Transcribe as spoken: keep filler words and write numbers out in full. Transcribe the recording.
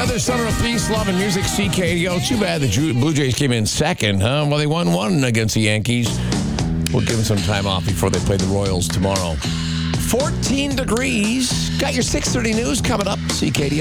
Another summer of peace, love, and music, C K D O. Too bad the Ju- Blue Jays came in second, huh? Well, they won one against the Yankees. We'll give them some time off before they play the Royals tomorrow. fourteen degrees. Got your six thirty news coming up, C K D O.